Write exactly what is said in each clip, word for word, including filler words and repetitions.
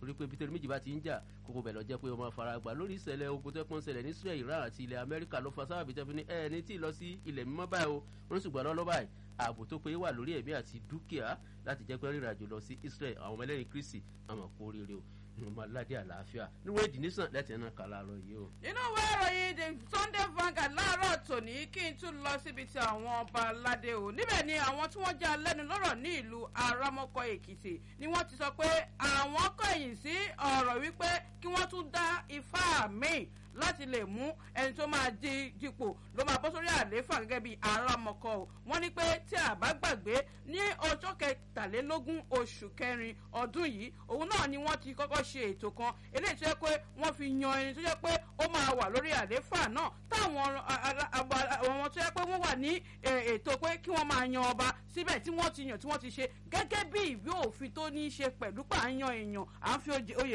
torí pé peter méjì bá ti ń jà kókó bẹ̀ lọ jẹ́ pé ọmọ faragbá lórí ìṣẹ̀lẹ̀ ogun tó pọ́n ṣẹlẹ̀ ní Israel Iran àti ilẹ̀ Amẹ́ríkà ló fa sábàbí tẹ́ fi ní ẹ̀ ní tí ì lọ sí ilẹ̀ mímọ́ báyìí o wọ́n sì gbà lọ́lọ́ báyìí ààbò tó péye wà lórí ẹ̀mí àti dúkìá láti jẹ́ pé rìnrìn àjò lọ sí Israel àwọn ọmọ ẹlẹ́rìn Kristi àmọ́ kó rere o ọmọ aládé àlàáfíà níwọ̀n èdè nísàn lẹ́tì ẹ̀ náà kà láàárọ̀ yìí o. nínú ìwé ìròyìn the Sunday Vanguard láàárọ̀ tòní kí n tún lọ síbi tí àwọn ọba aládé o níbẹ̀ ni àwọn tí wọ́n jẹ́ alẹ́nu lọ́rọ̀ ní ìlú Aramọ́kọ Èkìtì ni wọ́n ti sọ pé àwọn kọ̀yìn sí ọ̀rọ̀ wípé kí wọ́n tún dá ifá míì láti lè mú ẹni tó máa di dípò ló máa bọ́ sórí àlééfà gẹ́gẹ́ bí Aramọ́kọ o wọ́n ní pé tí a bá gbàgbé ní ọjọ́ kẹtàlélógún oṣù kẹrin ọdún yìí òun náà ni wọ́n ti kọ́kọ́ ṣe ètò kan eléyìí tó yẹ pé wọ́n fi yan ẹni tó yẹ pé ó máa wà lórí àlééfà náà táwọn àwọn tó yẹ pé wọ́n wà ní ètò pé kí wọ́n máa yan ọba síbẹ̀ tí wọ́n ti yàn tí wọ́n ti ṣe gẹ́gẹ́ bí ìwé òfin tó ní í ṣe pẹ̀lú pààyàn èèyàn à ń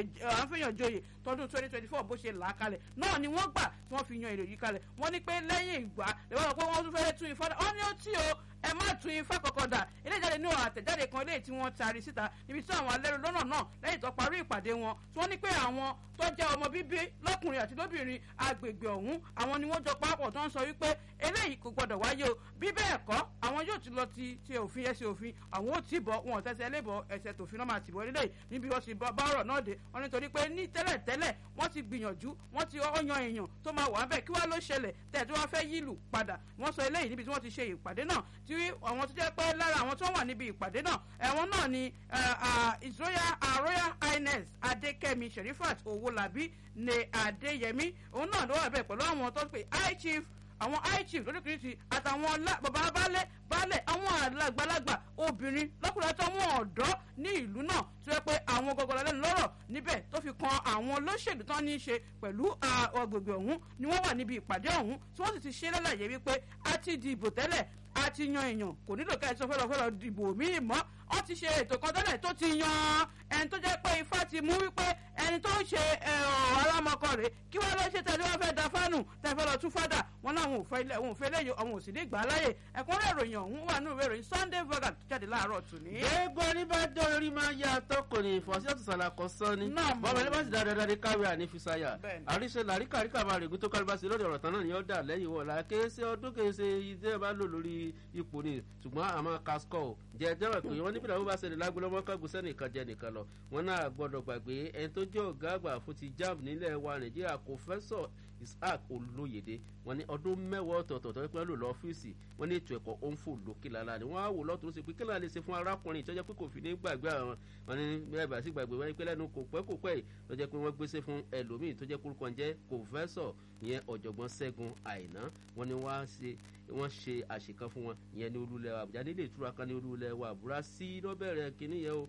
fi èèyàn joyè tọdún twenty twenty four bó ṣe là á kalẹ̀ náà ni wọ́n gbà tí wọ́n fi yan èrè yìí kalẹ̀ wọ́n ní pé lẹ́yìn ìgbà lẹ́wọ́n sọ pé wọ́n tún fẹ́ẹ́ tún ifá dà ọ́ ní ó tí o ẹ má tún ifá kọ̀ọ̀kan dà ilé ìjáde ní àtẹ̀jáde kan léyìí tí wọ́n taari síta níbi tí àwọn alẹ́rú lọ́nà náà lẹ́yìn tó parí ìpàdé wọn tí wọ́n ní pé àwọn tó jẹ́ ọmọ bíbí lọ́kùnrin àti lóbìnrin agbègbè ọ̀hún àwọn ni wọ́n jọ papọ̀ tó ń sọ wípé eléyìí kò gbọdọ̀ wáyé o bí bẹ́ẹ̀ kọ́ àwọn yóò ti lọ ti ti òfin ẹsẹ̀ òfin àwọn ò tí bọ̀ wọn ò tẹ́sẹ̀ ẹlẹ́bọ̀ ẹsẹ̀ tòfin náà máa tì bọ́ nílẹ̀ níbi wọ́n ti bá ọ̀rọ̀ náà dé wọn nítorí pé ní tẹ́lẹ̀ tẹ́lẹ̀ wọ́n ti gbìyànjú wọ́n ti ọyàn èèyàn tó máa wà bẹ́ẹ̀ kí wá ló ṣẹlẹ̀ tẹ̀ tí wọ́n fẹ́ yílù padà wọ́n sọ eléyìí níbi tí wọ́n ti ṣe ìpàdé náà tí àwọn tó jẹ́ pé lára àwọn tó wà níbi ìpàdé náà ẹ̀wọ̀n náà ni His Royal Royal Highness Adékẹ́mi Sherifat Owólabí ní Adéyẹmí òun náà ló wà bẹ́ẹ̀ pẹ̀lú àwọn tó pè high chief àwọn high chief lóríkìrìtì àtàwọn bàbá baálẹ̀ baálẹ̀ àwọn àgbàlagbà obìnrin lọ́kùnrin àtàwọn ọ̀dọ́ ní ìlú náà tó yẹ pé àwọn gọgọlọ lẹ́nu lọ́rọ̀ níbẹ̀ tó fi kan àwọn olóṣèlú tán ní í ṣe pẹ̀lú agbègbè ọ̀hún ni wọ́n wà níbi ìpàdé ọ̀hún tí wọ́n sì ti ṣe lálàyé wípé a ti dìbò tẹ́lẹ̀ a ti yan èèyàn kò nílò ká ẹ sọ fẹ́lọ́ fẹ́lọ́ dìbò míì mọ́ wọ́n ti ṣe ètò kan tẹ́lẹ̀ tó ti yan ẹni tó jẹ́ pé ifá ti mú wípé ẹni tó ń ṣe Aramọ́kọ rẹ̀ kí wọ́n lọ ṣe tẹ̀lé wọn fẹ́ da fánù tẹ̀fẹ́ lọ tún fádà wọn náà wọn ò fẹ́ ilé wọn ò fẹ́ léyìí àwọn ò sì ní gbà á láyè ẹ̀kúnrẹ́ ìròyìn ọ̀hún wà nínú ìwé ìròyìn Sunday Vanguard jáde láàárọ̀ tòní. gbẹ́gbẹ́ ní bá dé orí máa ń yá tọkọ ní ìfọ̀sí ọ̀tún sàlàkọ̀ sán ni bọ́ọ̀mù ẹni bá sì dáadáa dáadáa káwé àní fi sáyà àríṣe làríkàríkà máa règún tó kárí bá sí lórí ọ̀rọ̀ tán náà ni ó dà lẹ́yìn wọ̀ọ̀la kéésì ọdún kéésì ìdí ẹ̀ bá lò lórí ipò ni ṣùgbọ́n àmọ́ kaskọ́ jẹjẹ́ wà pé wọ́n níbi ìdáwó bá ṣẹlẹ̀ lágbólọ́mọ́ kágun sẹ́nìkan jẹ nìkan lọ wọn náà gbọ́dọ̀ gbàgbé ẹni tó jẹ́ ọ̀gá àgbà fún ti JAMB nílẹ̀ wa Nàìjíríà Professor Isaac Olóyèdè wọn ní ọdún mẹ́wàá ọ̀tọ̀ọ̀tọ̀ tó ń pẹ́ lò lọ́fíìsì wọn ní ètò ẹ̀kọ́ ó ń fò lókè lálá ni wọ́n á wò lọ́tún sí pé kí náà lè ṣe fún arákùnrin ìtọ́jẹ́ pé kò fi ní gbàgbé àwọn wọn ní bẹ́ẹ̀ sí gbàgbé wọn ní pé lẹ́nu kò pẹ́ kò pẹ́ tó jẹ́ pé wọ́n gbéṣẹ́ fún ẹlòmíì tó jẹ́ kórúkọ jẹ́ Professor ìyẹn ọ̀jọ̀gbọ́n Ṣẹ́gun Àìná wọn ni wọ́n ṣe àṣekán fún wọn ìyẹn ní olúlẹ̀ Àbújá nílé ìtura kan ní olúlẹ̀ wa àbúrá sí lọ́bẹ̀rẹ̀ kínní yẹn o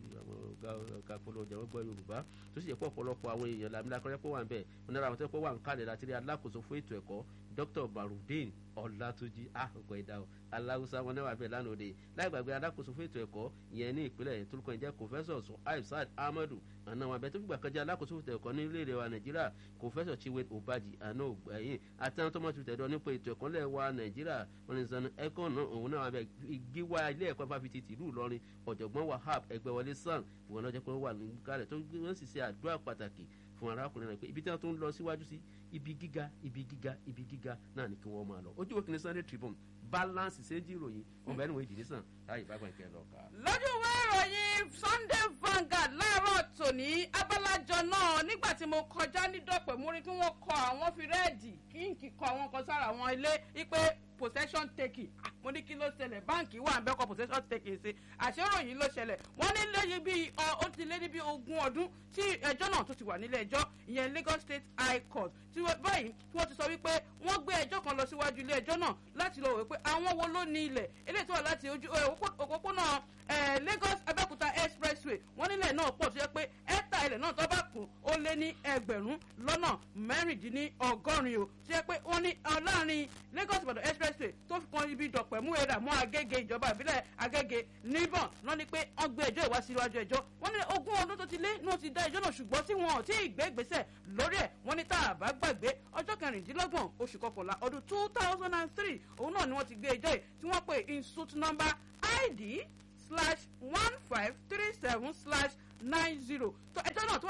ọ̀gá polówó ọjà gbọ́ Yorùbá tó sì jẹ́ pọ̀ ọ̀pọ̀lọpọ̀ àwọn èèyàn làmìlàkọ́rẹ́ pọ̀ wà ń bẹ̀ wọn nára àwọn tó pọ̀ wà ń kálẹ̀ láti rí alákòóso fún ètò ẹ̀kọ́ Dr Barudeen Ọlátúnjí àkọ́kọ́ ẹ̀dá o aláwùsá wọn náà wà bẹ́ẹ̀ lánàá òde láì gbàgbé alákòóso fún ètò ẹ̀kọ́ ìyẹn ní ìpínlẹ̀ yẹn torúkọ ìjẹ́ Professor Suhaib Saad Ahmadu àná wọn abẹ tó fìgbà kan jẹ́ alákòóso fún ètò ẹ̀kọ́ ní ilé wa Nàìjíríà Professor Chiwet Obaji àná ògbẹ́yìn àti àwọn tó mọ̀ tó tẹ̀dọ́ nípa ètò ẹ̀kọ́ lẹ̀ wa Nàìjíríà wọn ní sanu ẹ̀kọ́ náà òun náà wà bẹ́ẹ̀ gbíwá ilé ẹ̀kọ́ fáfitì tìlú Ìlọrin ọ̀jọ̀gbọ́n Wahab Ẹgbẹ́wọlé Sàn ìwọ̀n lọ́jọ́ pé wọ́n wà níkàlẹ̀ tó wọ́n sì ṣe àdúrà pàtàkì fún arákùnrin náà pé ibi tí wọ́n tó ń lọ síwájú sí ibi gíga ibi gíga ibi gíga náà ni kí wọ́n máa lọ ojú òkè ní Sunday Tribune balance ṣéjì ìròyìn wọn bẹ́ẹ̀ ni wọ́n ìdílé sàn láyé bá gbọ̀n ìkẹ́ lọ kà. lójú ìwé ìròyìn Sunday Vanguard láàárọ̀ tòní abálájọ náà nígbà tí mo kọjá ní dọ̀pẹ̀ mo rí kí wọ́n kọ àwọn fi rẹ́ẹ̀dì kíǹkì kọ àwọn kan sára àwọn ilé wípé possession taking mo ní kí ló ṣẹlẹ̀ báǹkì wà ń bẹ́kọ̀ possession taking ṣe àṣẹ́rò yìí ló ṣẹlẹ̀ wọ́n ní lẹ́yìn bíi ó ti lé ní bíi ogún ọdún tí ẹjọ́ náà tó ti wà nílé ẹjọ́ ìyẹn Lagos State High Court tí báyìí tí wọ́n ti sọ wípé wọ́n gbé ẹjọ́ kan lọ síwájú ilé ẹjọ́ náà láti lọ wò pé àwọn wo ló ní ilẹ̀ eléyìí tó wà láti ojú òpópónà Lagos Abẹ́òkúta expressway wọ́n nílẹ̀ náà pọ̀ tó yẹ pé ẹ́tà ilẹ̀ náà tó bá kù ó lé ní ẹgbẹ̀rún lọ́nà mẹ́rìndínlọ́gọ́rin o tó yẹ pé wọ́n ní láàrin Lagos Ìbàdàn expressway tó fi kan ibi dọ̀pẹ̀ mú ẹ̀rà mọ́ Agége ìjọba ìbílẹ̀ Agége níbọn náà ni pé wọ́n gbé ẹjọ́ ìwá síwájú ẹjọ́ wọ́n ní ogún ọdún tó ti lé ní wọ́n ti dá ẹjọ́ náà ṣùgbọ́n tí wọn ò tí ì gbé ìgbésẹ̀ lórí ẹ̀ wọ́n ní tá a bá gbàgbé ọjọ́ kẹrìndínlọ́gbọ̀n oṣù kọkànlá ọdún two thousand and three òun náà ni wọ́n ti gbé ẹjọ́ yìí tí wọ́n pè in suit number I D slash one five three seven slash nine zero tó ẹjọ́ náà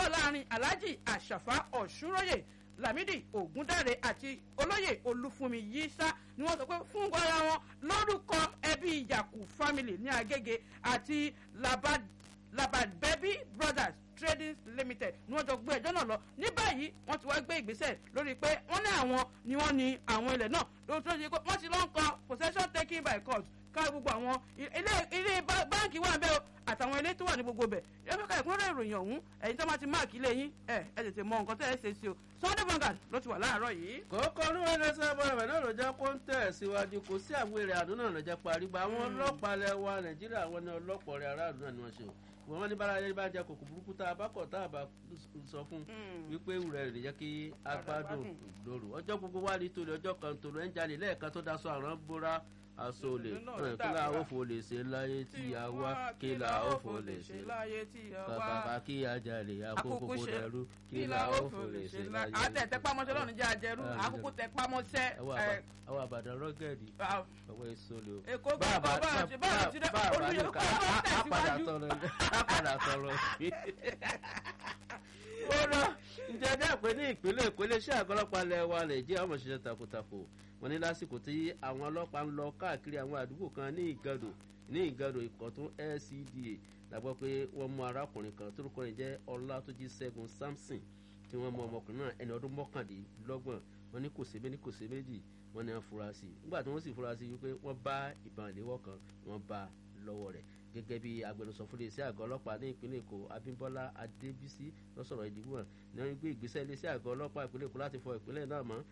wà láàrin alhaji àṣàfà ọ̀ṣúnròyè lamidi ogundare àti olóyè olúfúnmi yísà ni wọ́n sọ pé fún ara wọn lórúkọ ẹbí yaku family ní agége àti labad labadbebi brothers trading limited ni wọ́n jọ gbé ẹjọ́ náà lọ ní báyìí wọ́n ti wá gbé ìgbésẹ̀ lórí pé wọ́n ní àwọn ni wọ́n ní àwọn ilẹ̀ náà lórí tó ṣe pé wọ́n ti lọ ń kọ possession taken by court ká gbogbo àwọn ilé ilé báńkì wà bẹ́ẹ̀ àtàwọn ilé tó wà ní gbogbo bẹ̀ ẹ fẹ́ ká ìkúnrẹ́ ìròyìn ọ̀hún ẹ̀yin tó máa ti máàkì ilé yín ẹ ẹ tètè mọ nǹkan tẹ́ ẹ ṣe sí o Sunday Vanguard ló ti wà láàárọ̀ yìí. kókó olúwa ní sábà rẹ̀ náà ló jẹ́ kó ń tẹ̀ síwájú kò sí àgbèrè àdúnà ló jẹ́ parí gba àwọn ọlọ́pàá lẹ́wà Nàìjíríà àwọn ní ọlọ́pàá rẹ̀ aráàlú náà ni wọ́n ṣe o wọ́n ní bára yẹn bá jẹ kòkò burúkú tá a bá kọ̀ tá a bá sọ fún wípé ìwúrẹ́ rẹ̀ jẹ́ kí agbádùn lóru ọjọ́ gbogbo wá ní torí ọjọ́ kan torí ẹ̀ ń jalè lẹ́ẹ̀kan tó daṣọ àrán bóra aṣọ olè kílà òfò lè ṣe láyé tí a wá kílà òfò lè ṣe láyé tí a wá kàkà kí a jalè àkókò dẹrú kílà òfò lè ṣe láyé. àtẹ tẹpámọ́ṣẹ́ lọ́nà jẹ́ àjẹrú àkókò tẹpámọ́ṣẹ́. àwọn àbàdàn rọ́gẹ̀dì ọwọ́ èso lè o. èkó gbọ́dọ̀ bá a ṣe bá a ṣe dẹ́ olùyẹ kó o bá tẹ̀síwájú. àpàdà sọ̀rọ̀ sí. ó rọ ìjẹ́jẹ́ pé ní ìpínlẹ̀ Èkó iléeṣẹ́ àgọ́ ọlọ́pàá ilẹ̀ wa Nàìjíríà ọmọ ṣiṣẹ́ takuntakun wọ́n ní lásìkò tí àwọn ọlọ́pàá ń lọ káàkiri àwọn àdúgbò kan ní Ìgàdò ní Ìgàdò Ìkọ̀tún L C D A la gbọ́ pé wọ́n mú arákùnrin kan tórúkọ rẹ̀ jẹ́ Ọlátúnjí Ṣẹ́gun Samson tí wọ́n mú ọmọkùnrin náà ẹni ọdún mọ́kàndínlọ́gbọ̀n wọ́n ní kò sébé ní kò sé méjì wọ́n ní wọ́n fura sí i nígbà tí wọ́n sì fura sí i wípé wọ́n bá ìbọn ìléwọ́ kan wọ́n bá lọ́wọ́ rẹ̀ gẹ́gẹ́ bí agbẹnusọ fún iléeṣẹ́ àgọ́ ọlọ́pàá ní ìpínlẹ̀ Èkó Abímbọ́lá Adébísí lọ́sọ̀rọ̀ ìdìbò hàn ní wọ́n gbé ìgbésẹ̀ iléeṣẹ́ àgọ́ ọlọ́pàá ìpínlẹ̀ Èkó láti fọ ìpínlẹ̀ náà mọ́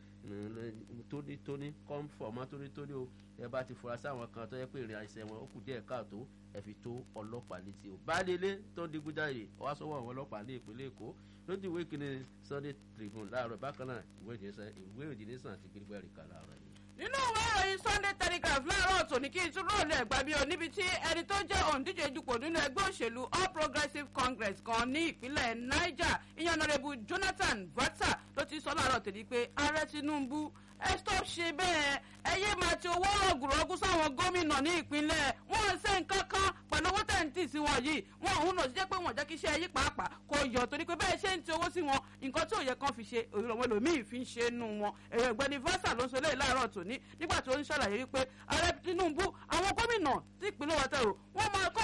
tónítóní kọ́ńfọ̀ mọ́ tónítóní o ẹ bá ti fura sí àwọn kan tó yẹ pé ìrìn àìsẹ̀ wọn ó kù díẹ̀ káàtó ẹ fi tó ọlọ́pàá létí o baálé tó ń digunjalè wá sọ́wọ́ àwọn ọlọ́pàá ní ìpínlẹ̀ Èkó lójú ìwé kìíní Sunday Tribune láàárọ̀ bákan náà ìwé ìjìnlẹ̀sàn àti gbígbẹ́ àríkà láàárọ̀ yìí. nínú ìwé ìròyìn Sunday Telegraph láàárọ̀ tòní kí n tún róòlù ẹ̀gbá bí o níbi tí ẹni tó jẹ́ òǹdíje dupò nínú ẹgbẹ́ òṣèlú All Progressives Congress kan ní ìpínlẹ̀ Niger ìyẹn Honourable Jonathan Vatsa ló ti sọ láàárọ̀ tòní pé ààrẹ Tinubu ẹ stop ṣe bẹ́ẹ̀ ẹ yé máa ti owó rọ̀gùrọ̀gù sáwọn gómìnà ní ìpínlẹ̀ wọn ṣe nǹkan kan pẹ̀lú owó tẹ̀ǹtì sí wọn yìí wọn òun náà jẹ́ pé wọ́n jẹ́ kí iṣẹ́ yí pàápàá kò yọ torí pé bẹ́ẹ̀ ṣe ń ti owó sí wọn nǹkan tí ò yẹ kán fi ṣe òyìnbó ẹlòmíì fi ń ṣe nù wọn èèyàn ọ̀gbẹ́ni Vatsa ló ń sọ lẹ́yìn láàárọ̀ tòní nígbà tó ń ṣàlàyé wípé ààrẹ Tinubu àwọn gómìnà tí ìpínlẹ̀ wọn tẹ̀rọ wọ́n máa kọ́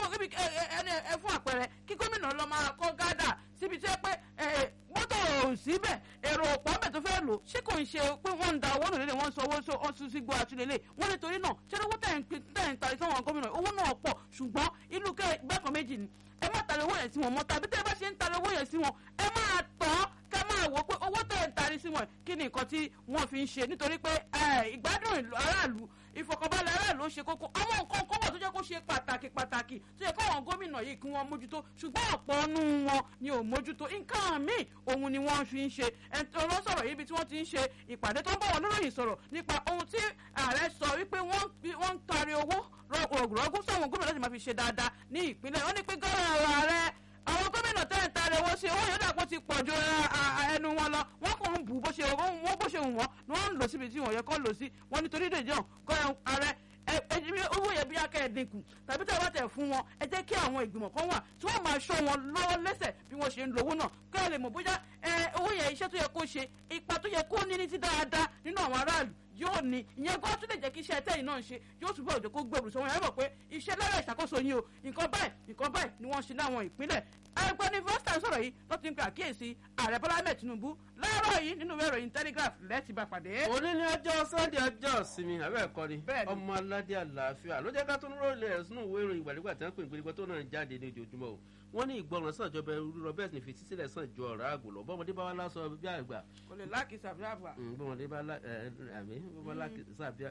ẹ fún àpẹẹrẹ kí gómìnà lọ máa kọ́ gádà síbi tí ẹ pé mọ́tò ò síbẹ̀ èrò ọ̀pọ̀ ọ̀bẹ tó fẹ́ lò ṣé kò ń ṣe pé wọ́n ń da owó nù lélẹ̀ wọ́n ń sọ owó ọ̀sùn sí gbọ́ àtúlélẹ̀ wọ́n ní torí náà ṣé owó tẹ̀ ń tari sáwọn gómìnà owó náà pọ̀ ṣùgbọ́n ìlú gbẹ́kan méjì ni ẹ má tari owó yẹn sí wọn mọ́ tàbí tẹ́ ẹ bá ṣe ń tari owó yẹn sí wọn ẹ máa tán ká máa wò pé owó tẹ̀ ń tari sí wọn kí ni nǹkan tí wọ́n fi ń ṣe nítorí pé ìgbádùn aráàlú ìfọ̀kànbalẹ̀ aráàlú ó ṣe kókó àwọn nǹkan kọ́wọ́ tó jẹ́ kó ṣe pàtàkì pàtàkì tó yẹ káwọn gómìnà yìí kí wọ́n mójútó ṣùgbọ́n ọ̀pọ̀ ọ̀nù wọn ni ò mójútó nǹkan míì òun ni wọ́n fi ń ṣe ọ̀rọ̀ sọ̀rọ̀ yìí bí tí wọ́n ti ń ṣe ìpàdé tó ń bọ̀ wọ́n lóròyìn sọ̀rọ̀ nípa ohun tí ààrẹ sọ wípé wọ́n ń tari owó rọ̀gùrọ̀gù sáwọn gómìnà láti máa fi ṣe dáadáa ní ìpínlẹ̀ wọ́n ní pé gọ́ọ̀rọ̀ ààrẹ àwọn gómìnà tẹ́ ń tari owó sí owó yóò dàpọ̀ ti pọ̀ ju ẹnu wọn lọ wọ́n kàn ń bù bó ṣe wọ́n bó ṣe wù wọ́n ni wọ́n ń lò síbi tí wọ́n yẹ kó lò sí wọ́n nítorí dèjì hàn gọ́ọ̀rọ̀ ààrẹ owó yẹn bí akẹ́ dínkù tàbí tí a bá tẹ̀ fún wọn ẹ jẹ́ kí àwọn ìgbìmọ̀ kan wà tí wọ́n máa ṣọ́ wọn lọ́wọ́ lẹ́sẹ̀ bí wọ́n ṣe ń lo owó náà kí wọ́n lè mọ̀ bóyá owó yẹn iṣẹ́ tó yẹ kó ṣe ipa tó yẹ kó ní ní ti dáadáa nínú àwọn aráàlú yóò ní ìyẹn gbọ́ tún lè jẹ́ kí iṣẹ́ tẹ́yìn náà ń ṣe yóò túbọ̀ òjò kó gbèrú sọ wọn ẹ mọ̀ pé iṣẹ́ lára ìṣàkóso yín o nǹkan báyìí nǹkan báyìí ni wọ́n ṣe láwọn ìpínlẹ̀ ẹgbẹ́ni fọ́sítà sọ̀rọ̀ yìí ló ti ń pe àkíyèsí ààrẹ Bọ́lá Ahmed Tinubu láàárọ̀ yìí nínú ìwé ìròyìn Telegraph lẹ́tì bá pàdé. òní ní ọjọ́ Sunday ọjọ́ ìsinmi àbẹ́ ẹ̀kọ́ ni ọmọ aládé àlàáfíà ló jẹ́ ká tún ró ilẹ̀ sínú ìwé ìròyìn ìgbàlígbà tí wọ́n pè ní pé tó náà ń jáde ní ojoojúmọ́ o wọ́n ní ìgbọràn sàn jọba ẹrú Robert ní fìtí sílẹ̀ sàn ju ọ̀rọ̀ àgùn lọ bọ́mọdé bá wá lásọ bí àgbà. kò lè lákìsà bí àgbà. bọ́mọdé bá àmì lákìsà bí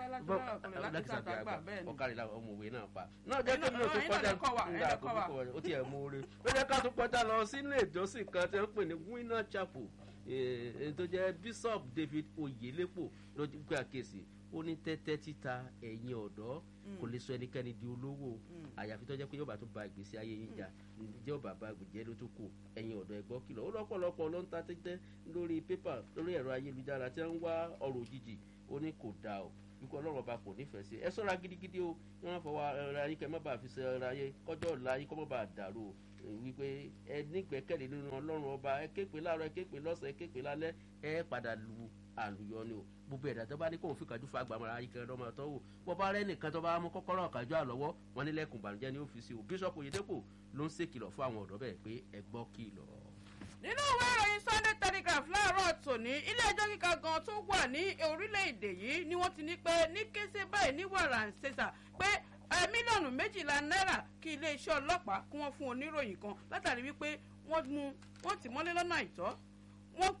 àgbà ọ̀kàrìlà ọmọwé náà pa. náà jẹ́ kí mi ò tó kọjá nígbà àkókò ó tiẹ̀ mú oore ó jẹ́ ká tó kọjá lọ sínú ìjọsìn kan tí wọ́n pè ní Winner Chapel tó jẹ́ Bishop David Oyelepo lójú pé àkèsí ó ní tẹ́tẹ́ títa ẹ̀yin ọ̀dọ́ kò lè sọ ẹnikẹ́ni di olówó àyàfi tó jẹ́ pé yóò bá tó ba ìgbésí ayé yín jà ǹjẹ́ ọba bá gbèjẹ́ ló tó kù ẹ̀yin ọ̀dọ́ ẹgbọ́ kìlọ̀ ó lọ́pọ̀lọpọ̀ ló ń ta tẹ́tẹ́ lórí pépà lórí ẹ̀rọ ayélujára tí wọ́n ń wá ọ̀rọ̀ òjijì ó ní kò dáa o wípé ọlọ́run ọba kò nífẹ̀ẹ́ sí ẹ sọ́ra gidigidi o ní wọ́n fọwọ́ ara yín kẹ́ má bàa fi ṣe ara yín kọjọ́ ọ̀la yín kọ́ má bàa dàrú o wípé ẹ nígbẹ́kẹ̀lé nínú ọlọ́run ọba ẹ képe láàárọ̀ ẹ képe lọ́sàn ẹ képe lálẹ́ ẹ padà lu àlùyọ ni o gbogbo ẹ̀dá tó bá ní kóun fi kàjú fa àgbàmọ̀ra ayé kẹrin ọmọ tó wò wọ́n bá rẹ́ nìkan tó bá mú kọ́kọ́rọ́ kàjú àlọ́wọ́ wọn nílẹ̀kùn ìbànújẹ́ ní ọ́fíìsì o bíṣọ̀pù Oyèdépò ló ń ṣèkìlọ̀ fún àwọn ọ̀dọ́ bẹ́ẹ̀ pé ẹ gbọ́ kìlọ̀. nínú ìwé ìròyìn Sunday Telegraph láàárọ̀ tòní ilé ẹjọ́ gíga gan tó wà ní orílẹ̀-èdè yìí ni wọ́n ti ní pé ní kése báyìí ní wàrà ń ṣèṣà pé mílíọ̀nù méjìlá náírà kí iléeṣẹ́ ọlọ́pàá kí wọ́n fún oníròyìn kan látàrí wípé wọ́n mú wọ́n tì mọ́lé lọ́nà àìtọ́ wọ́n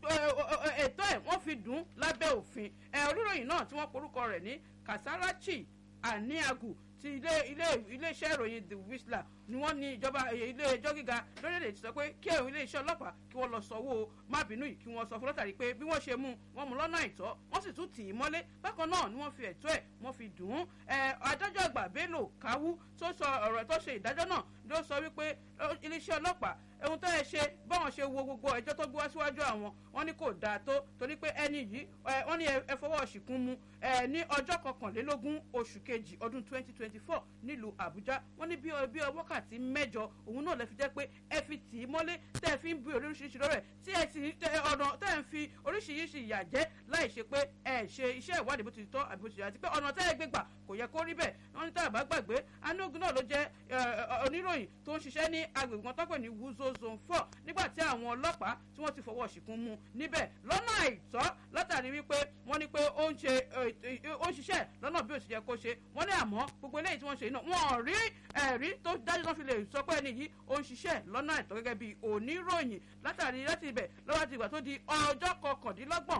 ètò ẹ̀ wọ́n fi dùn lábẹ́ òfin oníròyìn náà tí wọ́n porúkọ rẹ̀ ní Kasarachi Aniagu ti ilé ilé iléeṣẹ́ ìròyìn The Whistler ni wọ́n ní ìjọba ilé ẹjọ́ gíga lórílẹ̀‐èdè ti sọ pé kí ẹ̀rọ iléeṣẹ́ ọlọ́pàá kí wọ́n lọ sanwó má bínú yìí kí wọ́n sọ fún lọ́tàrí pé bí wọ́n ṣe mú wọn mú lọ́nà àìtọ́ wọ́n sì tún tì í mọ́lé bákan náà ni wọ́n fi ẹ̀tọ́ ẹ̀ wọ́n fi dùn ún adájọ́ àgbà Bello Kawu tó sọ ọ̀rọ̀ tó ṣe ìdájọ́ náà ló sọ wípé iléeṣẹ́ ọlọ́pàá ohun tó yẹ ṣe báwọn ṣe wo gbogbo ẹjọ́ tó gbé wá síwájú àwọn wọn ní kò dáa tó torí pé ẹni yìí wọ́n ní ẹ fọwọ́ ṣìkún mu ní ọjọ́ kọkànlélógún oṣù kejì ọdún twenty twenty four nílùú Àbújá wọ́n ní bí wákàtí mẹ́jọ òun náà lè fi jẹ́ pé ẹ fi tì í mọ́lé tẹ́ ẹ fi ń bí oríṣiríṣi lọ́rẹ̀ tí ẹ sì ọ̀nà tẹ́ ẹ ń fi oríṣiríṣi ìyà jẹ láì ṣe pé ẹ ṣe iṣẹ́ ìwádìí bó ti tọ́ àbí bó ti yà àti pé ọ̀nà tẹ́ ẹ gbé gbà kò yẹ kó rí bẹ́ẹ̀ wọ́n ní tá a bá gbàgbé Anugu náà ló jẹ́ oníròyìn tó ń ṣiṣẹ́ ní agbègbè kan tó pè ní Wuzo zone four nígbà tí àwọn ọlọ́pàá tí wọ́n ti fọwọ́ ṣìkún mú níbẹ̀ lọ́nà àìtọ́ látàrí wípé wọ́n ní pé ó ń ṣe ó ń ṣiṣẹ́ lọ́nà bí ó ti yẹ kó ṣe wọ́n ní àmọ́ gbogbo eléyìí tí wọ́n ṣe náà wọ́n rí ẹ̀rí tó dájú tó fi lè sọ pé ẹni yìí ó ń ṣiṣẹ́ lọ́nà àìtọ́ gẹ́gẹ́ bí oníròyìn látàrí láti ibẹ̀ lọ́wọ́ ti ìgbà tó di ọjọ́ kọkàndínlọ́gbọ̀n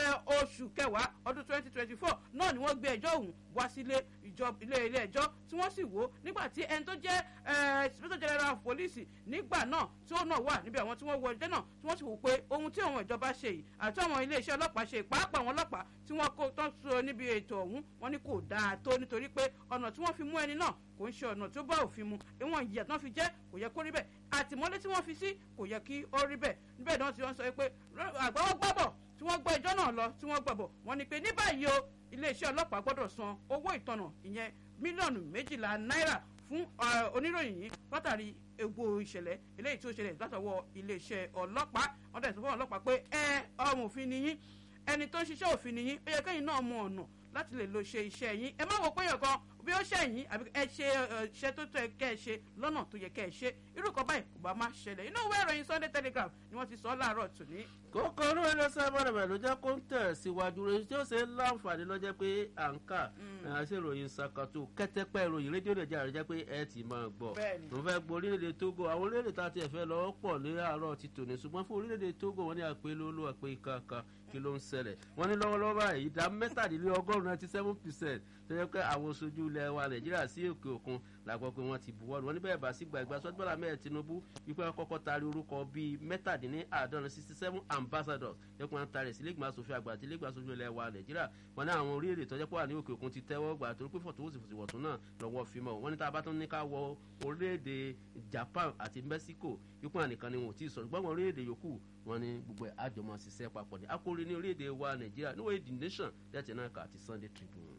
oṣù kẹwàá ọdún twenty twenty four náà ni wọ́n gbé ẹjọ́ ọ̀hún wá sílé ilé ilé ẹjọ́ tí wọ́n sì wò nígbà tí ẹni tó jẹ́ inspector general of police nígbà náà tí ó náà wà níbi àwọn tí wọ́n wọ ẹjọ́ náà tí wọ́n sì wò pé ohun tí àwọn ìjọba ṣe yìí àti àwọn iléeṣẹ́ ọlọ́pàá ṣe pàápàá àwọn ọlọ́pàá tí wọ́n kó tán so níbi ètò ọ̀hún wọ́n ní kò dáa tó nítorí pé ọ̀nà tí wọ́n fi mú ẹni náà kò ń ṣe ọ̀nà tó bá òfin mu ìwọ̀n ìyà tán fi jẹ́ kò yẹ kó rí bẹ́ẹ̀ àtìmọ́lé tí wọ́n fi sí kò yẹ kí ó rí bẹ́ẹ̀ níbẹ̀ náà tí wọ́n sọ pé àgbáwọ́ gbábọ̀ tí wọ́n gbọ́ ẹjọ́ náà lọ tí wọ́n gbàbọ̀ wọ́n ní pé ní báyìí o iléeṣẹ́ ọlọ́pàá gbọ́dọ̀ san owó ìtanà ìyẹn mílíọ̀nù méjìlá náírà fún oníròyìn yìí látàrí egbò ìṣẹ̀lẹ̀ eléyìí tí ó ṣẹlẹ̀ látọwọ́ iléeṣẹ́ ọlọ́pàá wọ́n tẹ̀sán fún ọlọ́pàá pé ẹ ọmọ òfin ni yín ẹni tó ń ṣiṣẹ́ òfin ni yín ó yẹ kẹ́yìn náà mọ ọ̀nà láti lè lo ṣe iṣẹ́ yín ẹ má wò pé èèyàn kan bí ó ṣẹ̀yìn àbí ẹ ṣe iṣẹ́ tó tó ẹ kẹ́ ẹ ṣe lọ́nà tó yẹ kẹ́ ẹ ṣe irú kan báyìí kò bá má ṣẹlẹ̀ inú ìwé ìròyìn Sunday Telegraph ni wọ́n ti sọ láàárọ̀ tòní. kókó orí ẹlẹ́sẹ̀ mọ̀rẹ̀mẹ̀ ló jẹ́ kó ń tẹ̀ síwájú rẹ̀ tí ó ṣe láǹfààní lọ́jẹ́ pé à ń kà àṣẹ ìròyìn ṣàkàtò kẹ́tẹ́pẹ́ ìròyìn rédíò nàìjíríà rẹ̀ jẹ́ pé ẹ ti máa gbọ́. mo fẹ́ gbọ́ orílẹ̀-èdè Togo àwọn orílẹ̀-èdè tá a ti ẹ̀fẹ́ lọ pọ̀ ní àárọ̀ ti tòní ṣùgbọ́n fún orílẹ̀-èdè Togo wọ́n ní àpè lólo àpè kankan kí ló ń ṣẹlẹ̀ wọ́n ní lọ́wọ́lọ́wọ́ báyìí ìdá mẹ́tàdínlọ́gọ́rùn-ún ninety seven percent tó yẹ pé àwọn oṣojú ilẹ̀ wa Nàìjíríà sí òkè òkun làgbọ́ pé wọ́n ti buwọ́lù wọ́n ní bẹ́ẹ̀ bá sí gbàgbà sọ́jú bọ́lá mẹ́ẹ̀ Tinubu wípé wọ́n kọ́kọ́ taari orúkọ bíi mẹ́tàdínláàádọ́rin sixty seven ambassadors yẹ́pọ̀ wọn taari sí lẹ́gbàá aṣòfin àgbà àti lẹ́gbàá aṣojú ilẹ̀ wa Nàìjíríà wọ́n ní àwọn orílẹ̀-èdè tó jẹ́ pé wà ní òkè òkun ti tẹ́wọ́ gbà torí pé fọ̀tòwòsì wọ̀tún náà lọ́wọ́ fi mọ́ wọ́n ní tá a bá tún ní ká wọ orílẹ̀-èdè Japan àti Mexico ipò ànìkan ni wọn ò tí ì sọ ṣùgbọ́n àwọn orílẹ̀-èdè yòókù wọn ní gbogbo àjọmọ̀ ṣiṣẹ́ papọ̀ ní akórí ní orílẹ̀-èdè wa Nàìjíríà níwèé The Nation lẹ́tì náà kà àti Sunday Tribune.